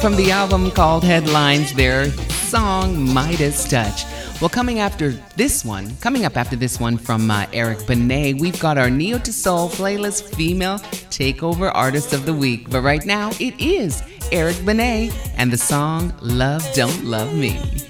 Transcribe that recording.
from the album called Headlines, their song Midas Touch. Well, coming up after this one from Eric Benet, we've got our Neo to Soul playlist Female Takeover Artist of the Week. But right now, it is Eric Benet and the song Love Don't Love Me.